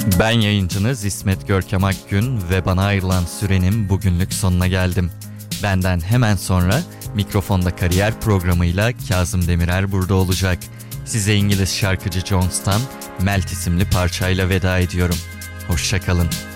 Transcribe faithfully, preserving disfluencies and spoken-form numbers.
Ben yayıncınız İsmet Görkem Akgün ve bana ayrılan sürenin bugünlük sonuna geldim. Benden hemen sonra Mikrofonda Kariyer programıyla Kazım Demirer burada olacak. Size İngiliz şarkıcı Jones'tan Melt isimli parçayla veda ediyorum. Hoşça kalın.